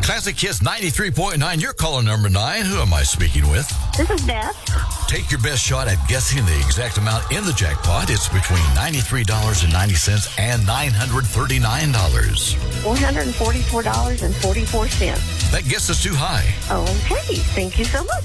Classic Hits 93.9. You're caller number 9. Who am I speaking with? This is Beth. Take your best shot at guessing the exact amount in the jackpot. It's between $93.90 and $939. $444.44. That guess is too high. Okay, thank you so much.